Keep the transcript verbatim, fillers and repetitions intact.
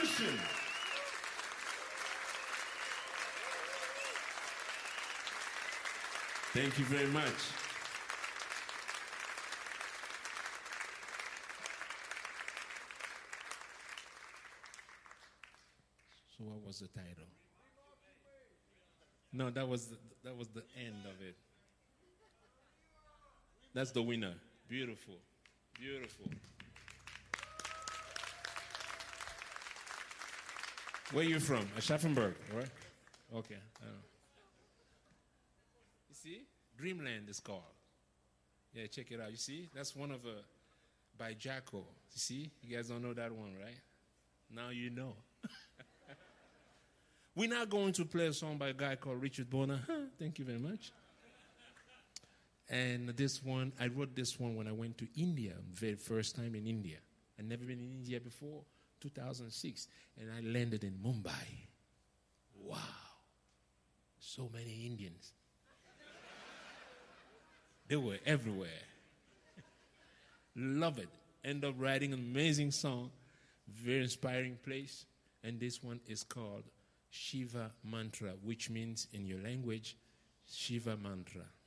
Revolution. Thank you very much. So what was the title? No, that was the, that was the end of it. That's the winner. Beautiful. Beautiful. Where are you from? Aschaffenburg, right? Okay. I know. You see? Dreamland is called. Yeah, check it out. You see? That's one of the, by Jacko. You see? You guys don't know that one, right? Now you know. We're now going to play a song by a guy called Richard Bona. Huh, thank you very much. And this one, I wrote this one when I went to India, very first time in India. I'd never been in India before, two thousand six. And I landed in Mumbai. Wow. So many Indians. They were everywhere. Love it. End up writing an amazing song, very inspiring place. And this one is called Shiva Mantra, which means in your language, Shiva Mantra.